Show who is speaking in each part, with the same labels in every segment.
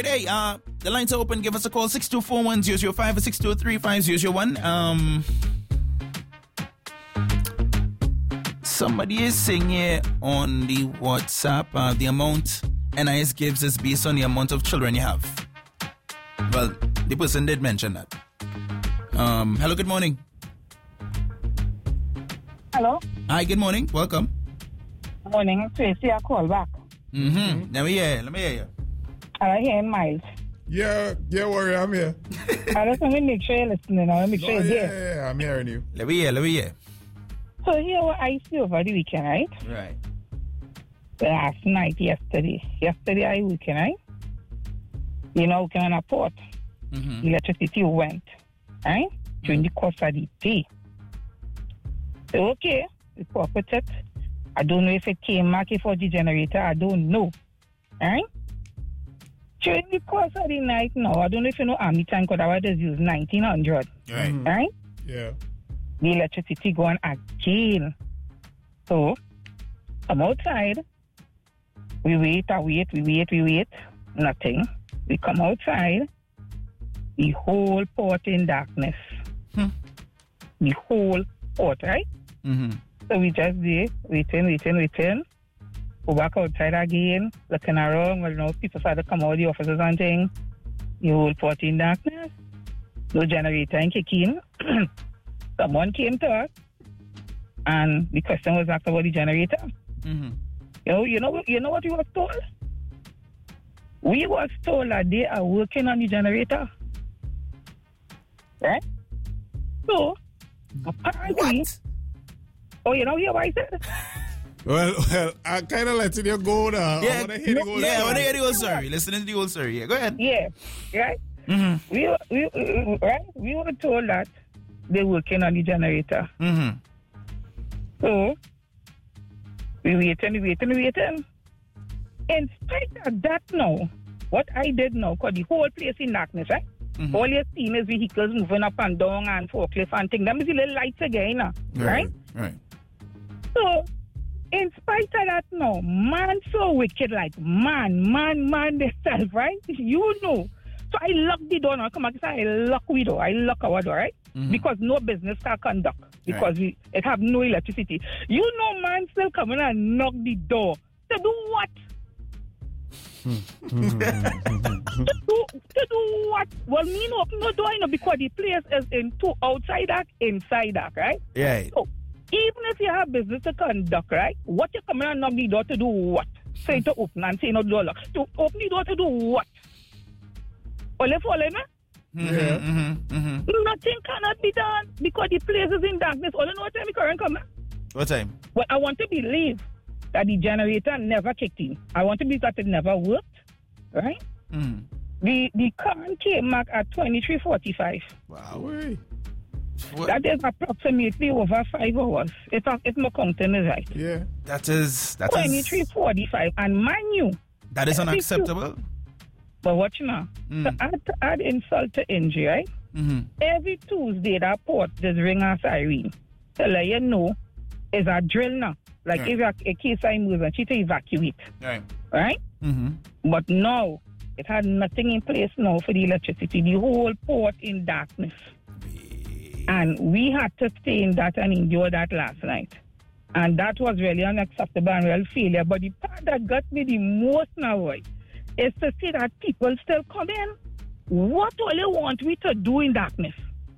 Speaker 1: right, hey, the lines are open. Give us a call, 624-1005 or 623-5001. Somebody is saying here on the WhatsApp, the amount NIS gives is based on the amount of children you have. Well, the person did mention that. Hello, good morning.
Speaker 2: Hello.
Speaker 1: Hi, good morning. Welcome.
Speaker 2: Morning, Tracy. I call back.
Speaker 1: Let me hear you.
Speaker 2: I hear Miles.
Speaker 3: Yeah, worry, I'm here.
Speaker 2: I just want to make sure you're listening. I want to make sure you're there.
Speaker 3: Yeah, I'm hearing you.
Speaker 1: Let me hear.
Speaker 2: So here what I see over the weekend, right?
Speaker 1: Right.
Speaker 2: Last night, yesterday I weekend, right? You know, working on a port. Electricity went, right? During the course of the day. So, okay, the port put it. I don't know if it came back for the generator. I don't know. Right? During the course of the night now, I don't know if you know Army tank or that was used 1900. Right?
Speaker 3: Yeah.
Speaker 2: The electricity going again. So, I'm outside. We wait. Nothing. We come outside. The whole port in darkness. The whole port, right? So we just there, waiting. Go back outside again, looking around. Well, you know, people started to come out of the offices and things. The whole port in darkness. No generator and kick in. Someone came to us, and the question was asked about the generator. You know what we was told? We was told that they are working on the generator. Right? So, apparently...
Speaker 1: What?
Speaker 2: Oh, you know what I said?
Speaker 3: Well, I kind of letting you go now.
Speaker 1: Yeah,
Speaker 3: I want to hear the whole
Speaker 1: I want to
Speaker 3: story.
Speaker 1: hear the whole story. Listening to the whole story. Yeah, go ahead.
Speaker 2: Yeah, right? We were told that they're working on the generator. So, we waiting. In spite of that now, what I did now, because the whole place in darkness, right? All you're seeing is vehicles moving up and down and forklift and things. Them is the little lights again, right?
Speaker 1: Right.
Speaker 2: So, in spite of that now, man so wicked, like man themselves, right? You know. So I lock the door now. Come back and say, I lock our door, right? Because no business can conduct. Because it have no electricity. You know, man still coming and knock the door. To do what? to do what? Well, me no open no door, because the place is into outside that, inside that, right?
Speaker 1: Yeah.
Speaker 2: So, even if you have business to conduct, right? What you come in and knock the door to do what? Say to open and say no door lock. To open the door to do what? Only follow me? Nothing cannot be done because the place is in darkness. Only know what time the current come.
Speaker 1: What time?
Speaker 2: Well, I want to believe that the generator never kicked in. I want to believe that it never worked, right? The current came back at 23:45.
Speaker 1: Wow.
Speaker 2: That is approximately over 5 hours. If my counting is right.
Speaker 3: Yeah.
Speaker 1: That is
Speaker 2: 23:45. And mind you,
Speaker 1: that is unacceptable.
Speaker 2: But watch now. To add insult to injury, right? Every Tuesday that port does ring a siren to let you know it's a drill now. Like if a case I move and she to evacuate. Right? But now it had nothing in place now for the electricity. The whole port in darkness. And we had to stay in that and endure that last night. And that was really unacceptable and real failure. But the part that got me the most now, right, is to see that people still come in. What all they want we to do in darkness?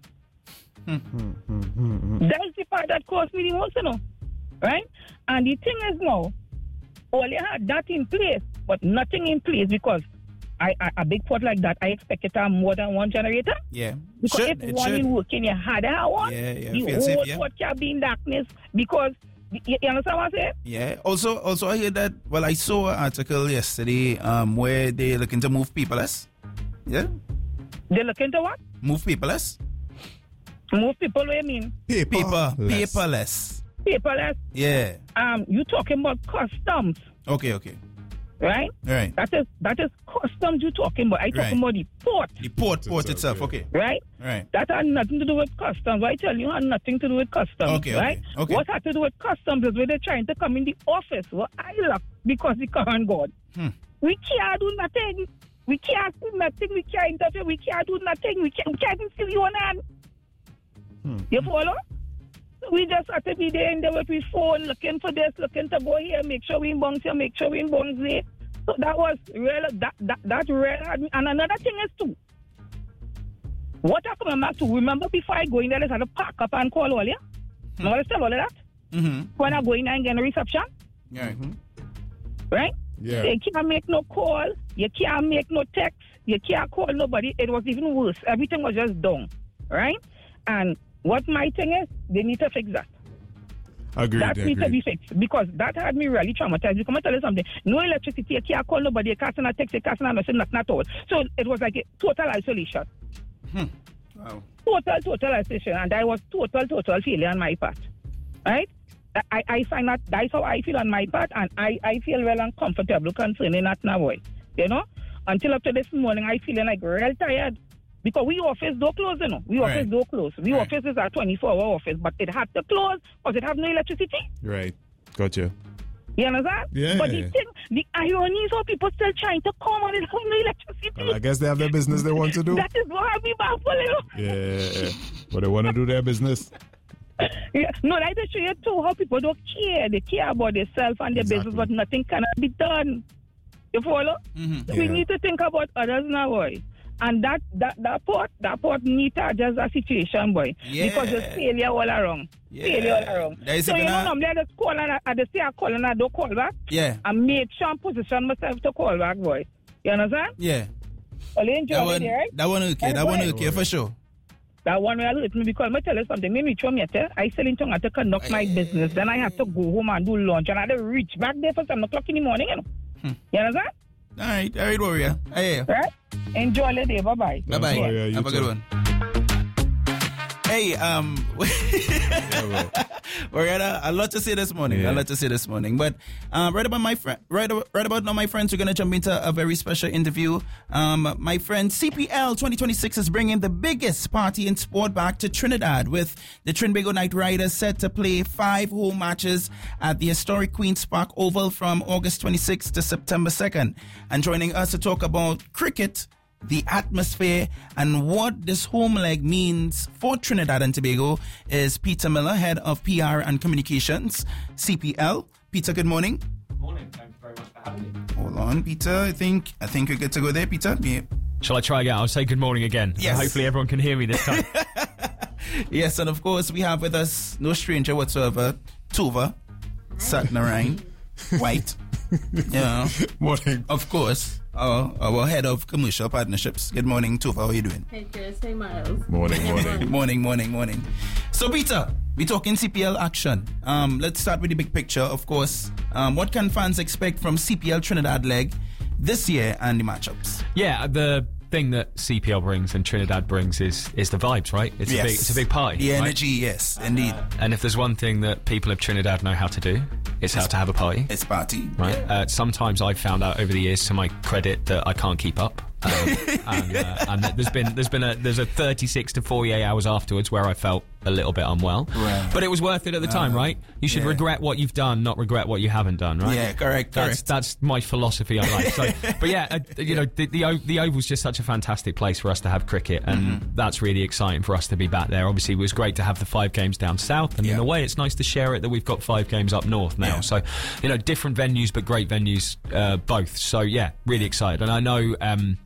Speaker 2: That's the part that caused me the most, right? And the thing is now, all you had that in place, but nothing in place because a big port like that, I expect it to have more than one generator.
Speaker 1: Yeah.
Speaker 2: Because if one is working, you had that one. The whole port can be in darkness because, you understand what I'm saying?
Speaker 1: Yeah. Also, I hear that, well, I saw an article yesterday where they're looking to move paperless. Yeah?
Speaker 2: They're looking to what?
Speaker 1: Move paperless.
Speaker 2: Move people, what do you mean?
Speaker 1: Paperless.
Speaker 2: Paperless?
Speaker 1: Yeah.
Speaker 2: You talking about customs.
Speaker 1: Okay.
Speaker 2: Right?
Speaker 1: Right.
Speaker 2: That is customs you talking about. I talking about the port.
Speaker 1: The port itself, okay.
Speaker 2: Right?
Speaker 1: Right.
Speaker 2: That had nothing to do with customs. I tell you, had nothing to do with customs.
Speaker 1: Okay.
Speaker 2: Right? What had to do with customs is when they're trying to come in the office. Well, I lock because the current God. We can't do nothing. We can't do nothing. We can't interfere. We can't do nothing. We can't even see you on hand. You follow? So we just have to be there in there with our phone, looking for this, looking to go here, make sure we in bounce here, make sure we in bounce there. So that was real. That real had me. And another thing is too. What I come back to, remember before I go in there, I had to pack up and call all, yeah? Now I tell all of that? When I go in there and get a reception?
Speaker 1: Yeah.
Speaker 2: Right?
Speaker 3: Yeah.
Speaker 2: You can't make no call. You can't make no text. You can't call nobody. It was even worse. Everything was just done. Right? And what my thing is, they need to fix that.
Speaker 3: Agreed.
Speaker 2: That needs to be fixed. Because that had me really traumatized. Because I'm tell you something. No electricity. You can't call nobody. You can't send a text. You can't send a message. Nothing at all. So it was like a total isolation.
Speaker 1: Wow.
Speaker 2: Total isolation. And that was total failure on my part. Right? I find that that's how I feel on my part, and I feel real uncomfortable concerning that now, boy. You know? Until up to this morning, I feeling like real tired. Because we office door closed, you know. Office door closed. Office is a 24-hour office, but it had to close because it have no electricity.
Speaker 3: Right. Gotcha.
Speaker 2: You understand?
Speaker 3: Yeah.
Speaker 2: But the irony is how people still trying to come and it have no electricity.
Speaker 3: Well, I guess they have their business they want to do.
Speaker 2: That is what I be baffled, you know.
Speaker 3: Yeah. But they want to do their business.
Speaker 2: Yeah. No, I just show you too how people don't care. They care about themselves and their business, but nothing cannot be done. You follow? We need to think about others now, boy. And that port need to adjust the situation, boy.
Speaker 1: Yeah.
Speaker 2: Because there's failure all around. Failure all around. So you know, normally I just call and I just say I call and I don't call back.
Speaker 1: Yeah.
Speaker 2: And make sure I position myself to call back, boy. You understand?
Speaker 1: Yeah.
Speaker 2: Well, you enjoy it, right?
Speaker 1: That one okay. That one okay for sure.
Speaker 2: That one will hurt me because I tell you something. Maybe throw me a tell. I still in tongue to conduct my business. Then I have to go home and do lunch. And I have to reach back there for 7 o'clock in the morning, you know. You understand?
Speaker 1: All right, warrior. Hey.
Speaker 2: Right? Enjoy the day. Bye-bye.
Speaker 1: Bye-bye.
Speaker 3: Yeah,
Speaker 1: Have a good one. Hey, we had a lot to say this morning. But right about now, my friends, we're gonna jump into a very special interview. My friend, CPL 2026 is bringing the biggest party in sport back to Trinidad, with the Trinbago Knight Riders set to play 5 home matches at the historic Queen's Park Oval from August 26th to September 2nd. And joining us to talk about cricket, the atmosphere, and what this home leg means for Trinidad and Tobago is Peter Miller, Head of PR and Communications, CPL. Peter, good morning.
Speaker 4: Good morning. Thank you very much for having me.
Speaker 1: Hold on, Peter. I think you're good to go there, Peter. Yeah.
Speaker 4: Shall I try again? I'll say good morning again.
Speaker 1: Yes.
Speaker 4: Hopefully everyone can hear me this time.
Speaker 1: Yes, and of course we have with us no stranger whatsoever, Tuva Satnarayan White. Yeah.
Speaker 3: Morning.
Speaker 1: Of course, our Head of Commercial Partnerships. Good morning, Tuva. How are you doing?
Speaker 5: Hey, Chris. Hey, Miles.
Speaker 3: Morning.
Speaker 1: So, Peter, we're talking CPL action. Let's start with the big picture, of course. What can fans expect from CPL Trinidad leg this year and the matchups?
Speaker 4: Yeah, the thing that CPL brings and Trinidad brings is the vibes, right? It's a big party.
Speaker 1: The
Speaker 4: right?
Speaker 1: energy, yes, indeed.
Speaker 4: And if there's one thing that people of Trinidad know how to do, it's how to have a party.
Speaker 1: It's party.
Speaker 4: Right. Sometimes I've found out over the years, to my credit, that I can't keep up. And there's a 36 to 48 hours afterwards where I felt a little bit unwell,
Speaker 1: right.
Speaker 4: But it was worth it at the time, right? You should regret what you've done, not regret what you haven't done, right?
Speaker 1: Yeah, correct.
Speaker 4: That's my philosophy on life. So, but yeah, the Oval's just such a fantastic place for us to have cricket, and that's really exciting for us to be back there. Obviously, it was great to have the 5 games down south, and in a way, it's nice to share it that we've got 5 games up north now. So, different venues, but great venues both. So yeah, really excited, and I know.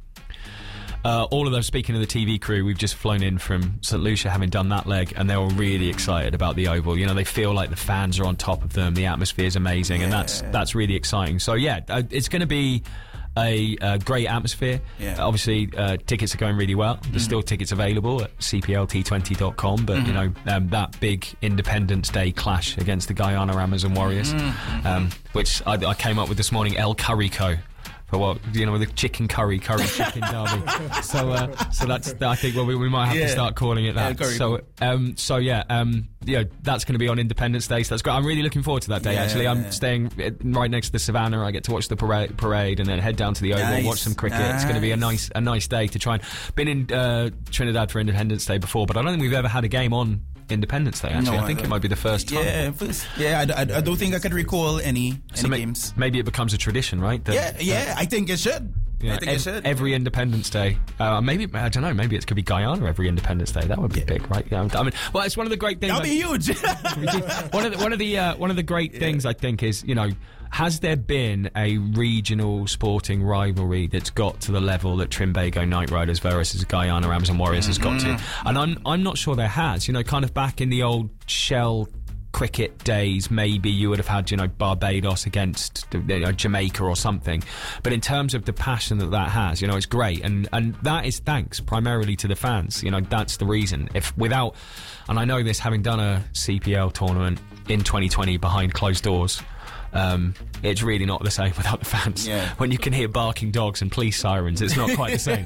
Speaker 4: All of them, speaking of the TV crew, we've just flown in from St. Lucia having done that leg, and they're all really excited about the Oval. They feel like the fans are on top of them, the atmosphere is amazing, and that's really exciting. So yeah, it's going to be a great atmosphere. Obviously, tickets are going really well. There's still tickets available at cplt20.com, but that big Independence Day clash against the Guyana Amazon Warriors, which I came up with this morning, El Curry Co. For what, with the chicken curry chicken derby. So that's, I think, we might have to start calling it that. That's going to be on Independence Day. So that's great. I'm really looking forward to that day. I'm staying right next to the Savannah. I get to watch the parade and then head down to the Oval, watch some cricket. It's going to be a nice day to try and. Been in Trinidad for Independence Day before, but I don't think we've ever had a game on Independence Day, actually. I think it might be the first time.
Speaker 1: I don't think I could recall any games.
Speaker 4: Maybe it becomes a tradition, right?
Speaker 1: I think it should.
Speaker 4: You know,
Speaker 1: I think it should.
Speaker 4: Every Independence Day. Maybe, I don't know, maybe it could be Guyana every Independence Day. That would be big, right? Yeah, I mean, well, it's one of the great things.
Speaker 1: That'd be huge.
Speaker 4: one of the great things, I think, is, you know, has there been a regional sporting rivalry that's got to the level that Trinbago Knight Riders versus Guyana Amazon Warriors has got to? And I'm not sure there has. You know, kind of back in the old Shell cricket days, maybe you would have had, you know, Barbados against, you know, Jamaica or something. But in terms of the passion that has, you know, it's great. And that is thanks primarily to the fans. You know, that's the reason. If without, and I know this having done a CPL tournament in 2020 behind closed doors, it's really not the same without the fans.
Speaker 1: Yeah.
Speaker 4: When you can hear barking dogs and police sirens, it's not quite the same.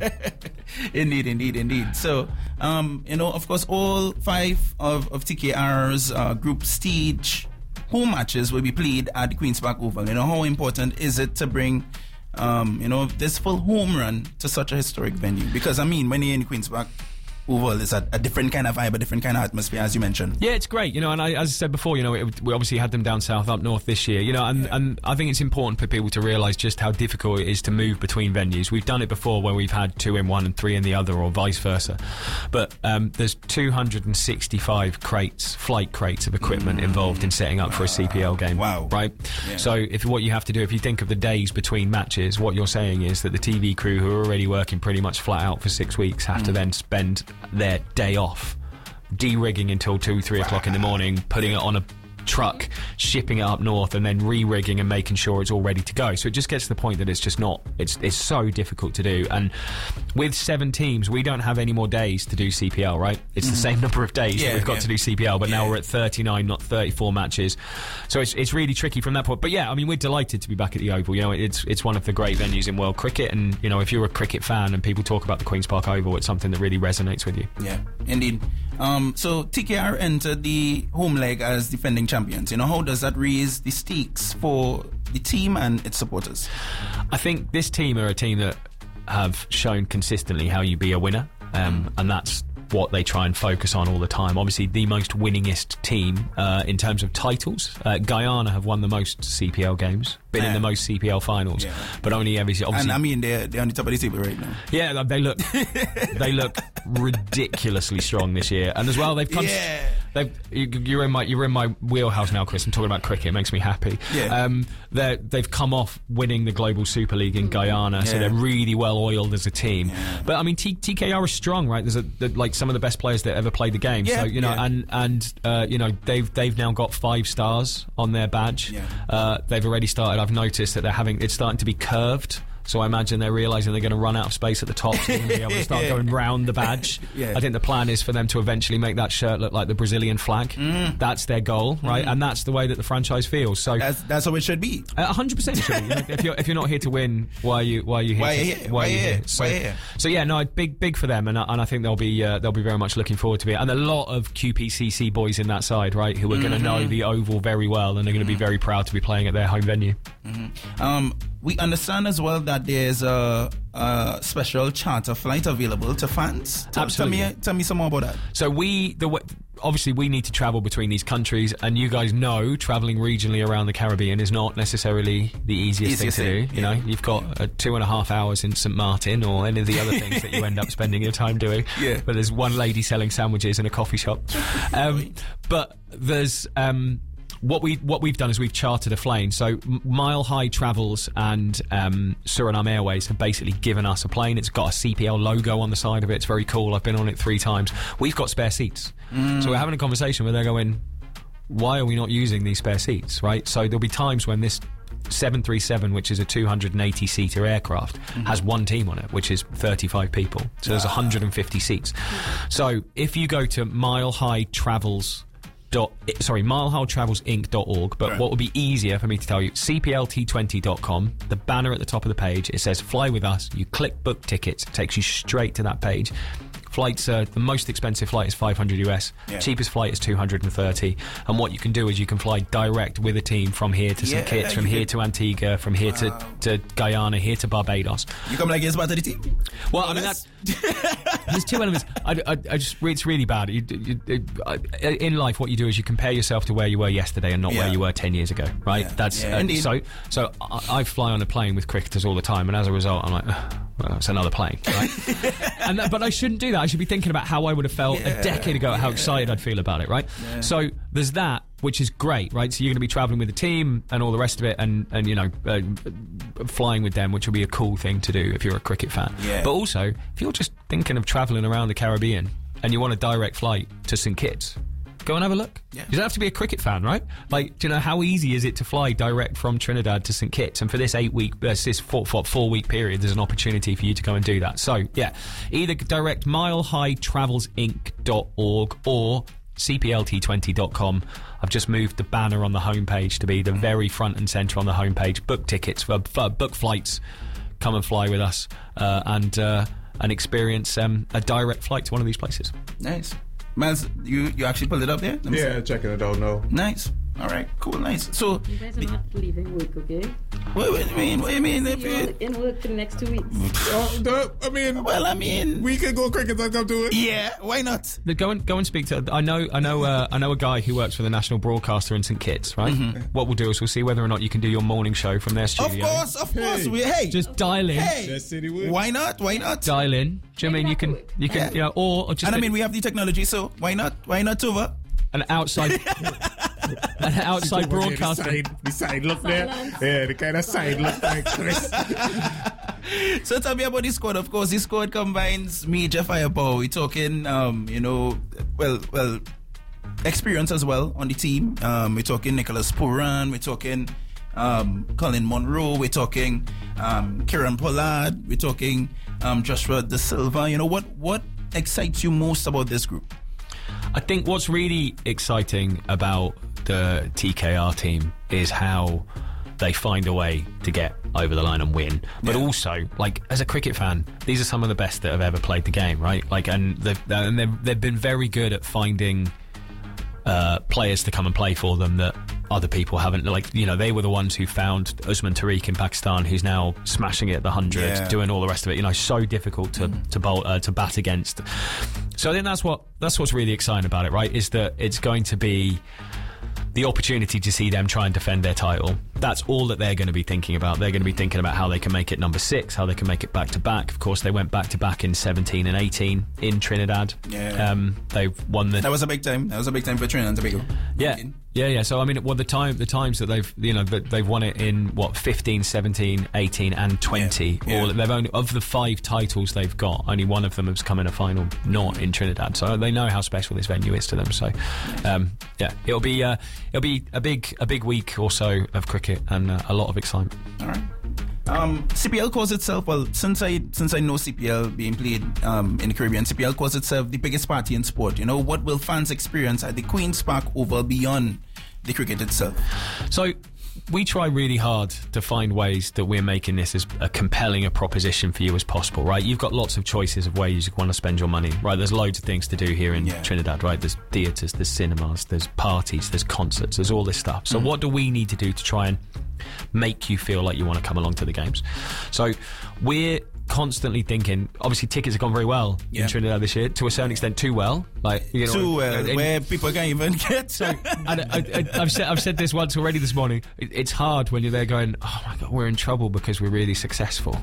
Speaker 1: Indeed. So, you know, of course, all 5 of TKR's group stage home matches will be played at the Queen's Park Oval. You know, how important is it to bring, you know, this full home run to such a historic venue? Because, I mean, when you're in the Queen's Park Oval, it's a different kind of vibe, a different kind of atmosphere, as you mentioned.
Speaker 4: Yeah, it's great, you know, and as I said before, you know, we obviously had them down south, up north this year, you know, and I think it's important for people to realise just how difficult it is to move between venues. We've done it before where we've had 2 in one and 3 in the other, or vice versa. But there's 265 flight crates of equipment involved in setting up for a CPL game.
Speaker 1: Wow.
Speaker 4: Right?
Speaker 1: Yeah.
Speaker 4: So what you have to do, if you think of the days between matches, what you're saying is that the TV crew, who are already working pretty much flat out for 6 weeks, have to then spend their day off de-rigging until 2-3 o'clock in the morning, putting it on a truck, shipping it up north, and then re-rigging and making sure it's all ready to go. So it just gets to the point that it's just not, it's so difficult to do. And with 7 teams, we don't have any more days to do CPL, right? It's the same number of days that we've got to do CPL, but now we're at 39, not 34 matches. So it's really tricky from that point. But yeah, I mean, we're delighted to be back at the Oval. You know, it's one of the great venues in world cricket, and you know, if you're a cricket fan and people talk about the Queen's Park Oval, it's something that really resonates with you.
Speaker 1: Yeah, indeed. So TKR entered the home leg as defending champions. You know, how does that raise the stakes for the team and its supporters?
Speaker 4: I think this team are a team that have shown consistently how you be a winner, and that's what they try and focus on all the time. Obviously, the most winningest team in terms of titles. Guyana have won the most CPL games, been in the most CPL finals, but only obviously.
Speaker 1: And I mean, they're on the top of the table right now.
Speaker 4: Yeah, they look ridiculously strong this year, and as well they've come. You're in my wheelhouse now, Chris. I'm talking about cricket. It makes me happy.
Speaker 1: Yeah.
Speaker 4: They've come off winning the Global Super League in Guyana, so they're really well oiled as a team. Yeah. But I mean, TKR is strong, right? There's like some of the best players that ever played the game.
Speaker 1: Yeah,
Speaker 4: so you know, and you know, they've now got 5 stars on their badge.
Speaker 1: Yeah.
Speaker 4: They've already started. I've noticed that it's starting to be curved. So I imagine they're realising they're going to run out of space at the top, so they're going to be able to start going round the badge. I think the plan is for them to eventually make that shirt look like the Brazilian flag. That's their goal, right? And that's the way that the franchise feels. So
Speaker 1: that's how it should be.
Speaker 4: 100% it should be. You know, if you're not here to win, why are you here? Why are you here? So yeah, no, big for them, and I think they'll be very much looking forward to it. And a lot of QPCC boys in that side, right, who are going to know the Oval very well, and they're going to be very proud to be playing at their home venue.
Speaker 1: We understand as well that there's a special charter flight available to fans.
Speaker 4: Absolutely.
Speaker 1: Tell me some more about that.
Speaker 4: So obviously we need to travel between these countries, and you guys know travelling regionally around the Caribbean is not necessarily the easiest thing to do. You know, you've got 2.5 hours in St. Martin or any of the other things that you end up spending your time doing. Yeah. But there's one lady selling sandwiches in a coffee shop. But there's What we've done is we've chartered a plane. So Mile High Travels and Suriname Airways have basically given us a plane. It's got a CPL logo on the side of it. It's very cool. I've been on it 3 times. We've got spare seats. So we're having a conversation where they're going, why are we not using these spare seats, right? So there'll be times when this 737, which is a 280-seater aircraft, has 1 team on it, which is 35 people. So there's 150 seats. So if you go to milehightravelsinc.org, but what would be easier for me to tell you, cplt20.com, the banner at the top of the page, it says fly with us. You click book tickets, it takes you straight to that page. Flights, the most expensive flight is $500 US.
Speaker 1: Yeah.
Speaker 4: Cheapest flight is $230. And what you can do is you can fly direct with a team from here to St. Kitts, from here to Antigua, from here to Guyana, here to Barbados.
Speaker 1: You come like it's part of the team?
Speaker 4: Well, I mean, that's... There's two elements. It's really bad. In life, what you do is you compare yourself to where you were yesterday and not where you were 10 years ago, right?
Speaker 1: Yeah.
Speaker 4: So I fly on a plane with cricketers all the time, and as a result, I'm like, well, it's another plane, right? But I shouldn't do that. I should be thinking about how I would have felt a decade ago, how excited I'd feel about it, right? Yeah. So there's that, which is great, right? So you're going to be traveling with a team and all the rest of it, and flying with them, which will be a cool thing to do if you're a cricket fan. Yeah. But also, if you're just thinking of traveling around the Caribbean and you want a direct flight to St. Kitts, go and have a look. Yeah. You don't have to be a cricket fan, right? Like, do you know how easy is it to fly direct from Trinidad to St. Kitts? And for this 4-week period, there's an opportunity for you to go and do that. So, yeah, either direct milehightravelsinc.org or cplt20.com. I've just moved the banner on the homepage to be the very front and centre on the homepage. Book tickets, book flights, come and fly with us, and experience a direct flight to one of these places.
Speaker 1: Nice. Maz, you actually pulled it up there?
Speaker 3: Yeah, checking it out now.
Speaker 1: Nice. All right, cool, nice. So
Speaker 5: you guys are not leaving work, okay?
Speaker 1: What do you mean?
Speaker 5: You're in work for the next 2 weeks.
Speaker 3: We could go cricket and come to it.
Speaker 1: Yeah, why not?
Speaker 4: Go and speak to. I know a guy who works for the national broadcaster in St. Kitts, right? Mm-hmm. What we'll do is we'll see whether or not you can do your morning show from their studio.
Speaker 1: Of course.
Speaker 4: Just dial in.
Speaker 1: Hey, why not?
Speaker 4: Dial in. Do you mean you can or just?
Speaker 1: And we have the technology, so why not? Why not over?
Speaker 4: An outside broadcaster.
Speaker 3: The side look there. Yeah, the kind of side look like Chris.
Speaker 1: So tell me about the squad. Of course, the squad combines major firepower. We're talking, experience as well on the team. We're talking Nicholas Puran. We're talking Colin Monroe. We're talking Kieran Pollard. We're talking Joshua De Silva. What excites you most about this group?
Speaker 4: I think what's really exciting about the TKR team is how they find a way to get over the line and win. But also, like, as a cricket fan, these are some of the best that have ever played the game, right? Like, and they've been very good at finding players to come and play for them that other people haven't. Like, they were the ones who found Usman Tariq in Pakistan, who's now smashing it at the 100, doing all the rest of it. So difficult to bat against. So I think that's what's really exciting about it, right? Is that it's going to be the opportunity to see them try and defend their title. That's all that they're going to be thinking about. They're going to be thinking about how they can make it number 6, how they can make it back-to-back. Of course, they went back-to-back in 17 and 18 in Trinidad. Yeah. They've won the...
Speaker 1: That was a big time. That was a big time for Trinidad and Tobago.
Speaker 4: Yeah. Yeah. So, the times that they've won it in, 15, 17, 18 and 20. Yeah. They've only, of the 5 titles they've got, only one of them has come in a final not in Trinidad. So they know how special this venue is to them. So, it'll be a big week or so of cricket and a lot of excitement.
Speaker 1: All right. CPL calls itself, since I know CPL being played in the Caribbean, CPL calls itself the biggest party in sport. What will fans experience at the Queen's Park Oval beyond the cricket itself?
Speaker 4: So we try really hard to find ways that we're making this as compelling a proposition for you as possible, right? You've got lots of choices of ways you want to spend your money, right? There's loads of things to do here in Trinidad, right? There's theatres, there's cinemas, there's parties, there's concerts, there's all this stuff. So what do we need to do to try and make you feel like you want to come along to the games? So we're constantly thinking, obviously tickets have gone very well in Trinidad this year, to a certain extent too well, like
Speaker 1: too well, where people can't even get.
Speaker 4: So I've said this once already this morning. It's hard when you're there going, oh my god, we're in trouble because we're really successful.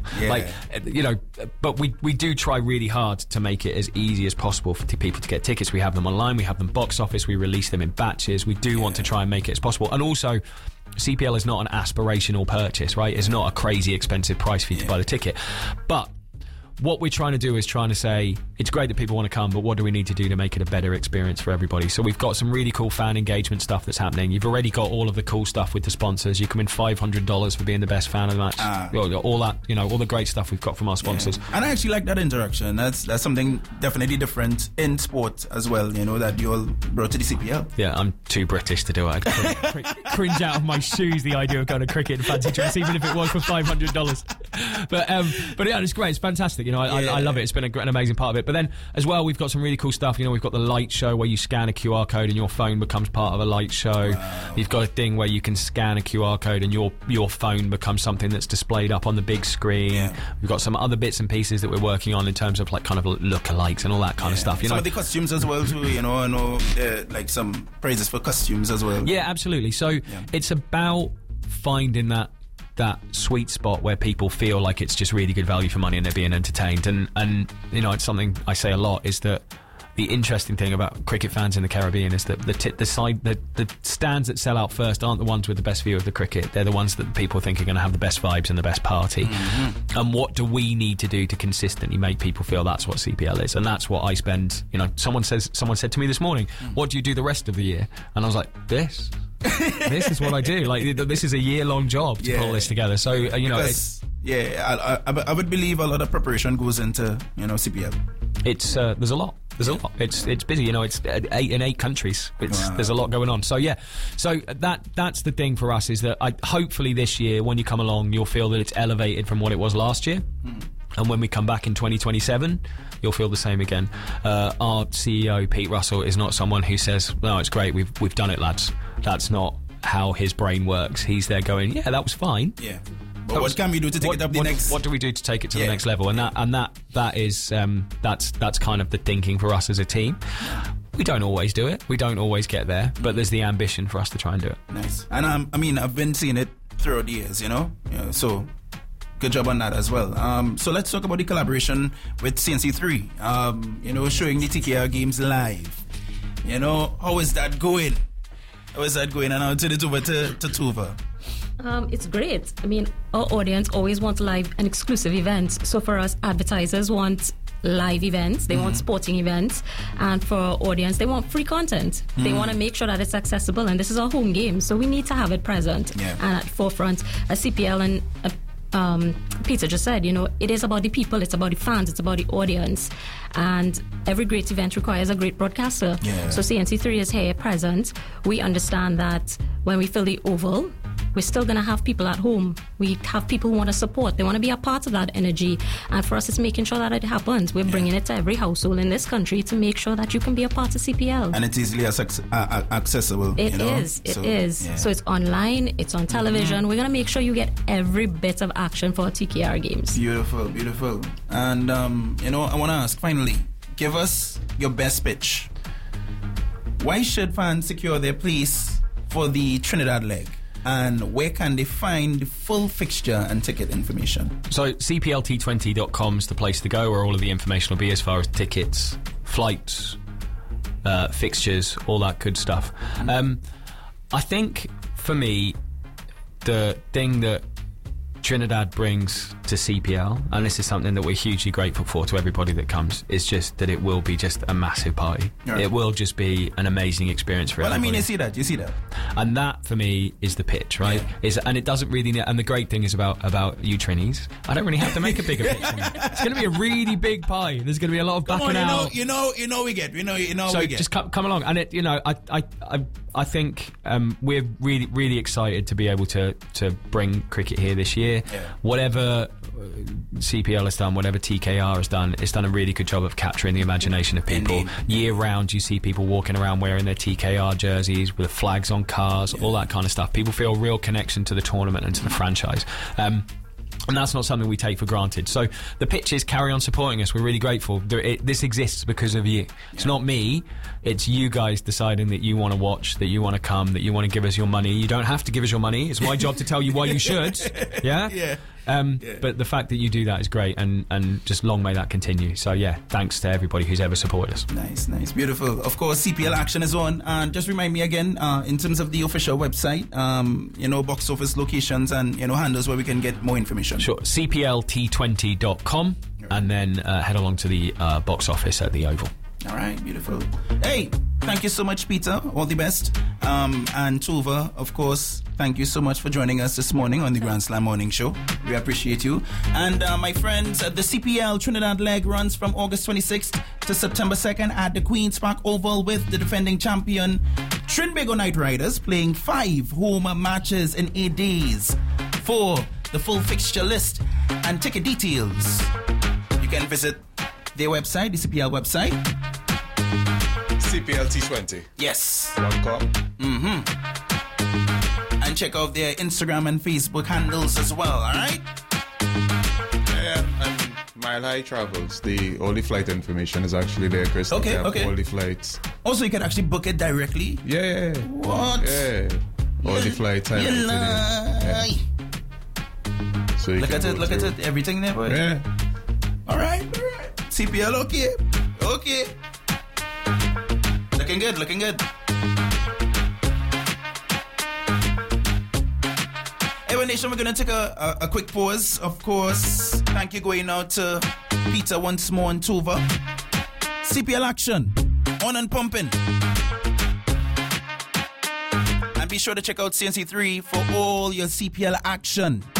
Speaker 4: But we do try really hard to make it as easy as possible for people to get tickets. We have them online, we have them box office, we release them in batches. We do want to try and make it as possible, and also CPL is not an aspirational purchase, right? It's not a crazy expensive price for you to buy the ticket. But what we're trying to do is trying to say, it's great that people want to come, but what do we need to do to make it a better experience for everybody? So we've got some really cool fan engagement stuff that's happening. You've already got all of the cool stuff with the sponsors. You come in $500 for being the best fan of the match. All that, all the great stuff we've got from our sponsors.
Speaker 1: Yeah. And I actually like that interaction. That's something definitely different in sport as well, that you all brought to the CPL.
Speaker 4: Yeah, I'm too British to do it. I'd cringe out of my shoes the idea of going to cricket in fancy dress, even if it was for $500. But yeah, it's great. It's fantastic. You know, I love it. It's been an amazing part of it. But then as well, we've got some really cool stuff. You know, we've got the light show where you scan a QR code and your phone becomes part of a light show. Wow. You've got a thing where you can scan a QR code and your phone becomes something that's displayed up on the big screen. Yeah. We've got some other bits and pieces that we're working on in terms of like kind of lookalikes and all that kind of stuff. You know,
Speaker 1: some of the costumes as well too. You know, I know like some prizes for costumes as well.
Speaker 4: Yeah, absolutely. So it's about finding that sweet spot where people feel like it's just really good value for money and they're being entertained. And you know, it's something I say a lot is that the interesting thing about cricket fans in the Caribbean is that the stands that sell out first aren't the ones with the best view of the cricket. They're the ones that people think are going to have the best vibes and the best party. Mm-hmm. And what do we need to do to consistently make people feel that's what CPL is? And that's what I spend. You know, someone said to me this morning, "What do you do the rest of the year?" And I was like, "This." This is what I do. Like, this is a year-long job to pull this together. So you know,
Speaker 1: I would believe a lot of preparation goes into, you know, CPL.
Speaker 4: It's there's a lot. It's busy. You know, it's in 8 countries. There's a lot going on. So so that's the thing for us is that hopefully this year when you come along, you'll feel that it's elevated from what it was last year. And when we come back in 2027, you'll feel the same again. Our CEO, Pete Russell, is not someone who says, "No, it's great, we've done it, lads." That's not how his brain works. He's there going, "Yeah, that was fine."
Speaker 1: Yeah. But what can we do to take it up the next?
Speaker 4: What do we do to take it to the next level? And that is that's kind of the thinking for us as a team. We don't always do it. We don't always get there, but there's the ambition for us to try and do it.
Speaker 1: Nice. And I mean, I've been seeing it throughout the years, you know. So good job on that as well. So let's talk about the collaboration with CNC3. You know, showing the TKR games live. You know, how is that going? And I'll turn it over to Tuva.
Speaker 5: It's great. I mean, our audience always wants live and exclusive events. So for us, advertisers want live events, they want sporting events, and for our audience, they want free content. They want to make sure that it's accessible, and this is our home game, so we need to have it present and at forefront. A CPL and Peter just said, you know, it is about the people, it's about the fans, it's about the audience, and every great event requires a great broadcaster. So CNC3 is here present. We understand that when we fill the Oval, we're still going to have people at home. We have people who want to support. They want to be a part of that energy. And for us, it's making sure that it happens. We're bringing it to every household in this country to make sure that you can be a part of CPL.
Speaker 1: And it's easily accessible.
Speaker 5: It is. So it's online, it's on television. We're going to make sure you get every bit of action for our TKR games.
Speaker 1: Beautiful. And, you know, I want to ask, finally, give us your best pitch. Why should fans secure their place for the Trinidad leg? And where can they find the full fixture and ticket information?
Speaker 4: So CPLT20.com is the place to go where all of the information will be as far as tickets, flights, fixtures, all that good stuff. I think for me, the thing that Trinidad brings to CPL, and this is something that we're hugely grateful for to everybody that comes, is just that it will be just a massive party. Right. It will just be an amazing experience for everybody.
Speaker 1: I mean, you see that.
Speaker 4: And that, for me, is the pitch, right? And it doesn't really... And the great thing is about you Trinis, I don't really have to make a bigger pitch than you. It's going to be a really big pie. There's going to be a lot of backing out.
Speaker 1: You know we get.
Speaker 4: So just come along. And it, you know, I think we're really, really excited to be able to bring cricket here this year. Whatever CPL has done, whatever TKR has done, it's done a really good job of capturing the imagination of people. Indeed. Year round, you see people walking around wearing their TKR jerseys with flags on cars, all that kind of stuff. People feel a real connection to the tournament and to the franchise. And that's not something we take for granted. So the pitches carry on supporting us. We're really grateful. This exists because of you. It's not me. It's you guys deciding that you want to watch, that you want to come, that you want to give us your money. You don't have to give us your money. It's my job to tell you why you should. Yeah? But the fact that you do that is great, and just long may that continue. So thanks to everybody who's ever supported us.
Speaker 1: Nice, beautiful. Of course, CPL Action is on, and just remind me again, in terms of the official website, box office locations and handles where we can get more information.
Speaker 4: Sure, CPLT20.com, and then head along to the box office at the Oval.
Speaker 1: All right, beautiful. Hey, thank you so much, Peter. All the best. And Tuva, of course, thank you so much for joining us this morning on the Grand Slam Morning Show. We appreciate you. And my friends, the CPL Trinidad leg runs from August 26th to September 2nd at the Queen's Park Oval with the defending champion Trinbago Knight Riders playing 5 home matches in 8 days. For the full fixture list and ticket details, you can visit their website, the CPL website.
Speaker 3: CPLT20.
Speaker 1: Yes.
Speaker 3: .com.
Speaker 1: And check out their Instagram and Facebook handles as well, alright?
Speaker 3: Yeah, and Mile High Travels. All the flight information is actually there, Chris.
Speaker 1: Okay.
Speaker 3: All the flights.
Speaker 1: Also, you can actually book it directly.
Speaker 3: Yeah.
Speaker 1: What?
Speaker 3: Yeah. All the flights.
Speaker 1: You lie.
Speaker 3: So you
Speaker 1: Look at it. Everything there, boy.
Speaker 3: Yeah.
Speaker 1: Alright. CPL, okay. Looking good. Hey, Nation, we're going to take a quick pause. Of course, thank you going out to Peter once more and Tuva. CPL action. On and pumping. And be sure to check out CNC3 for all your CPL action.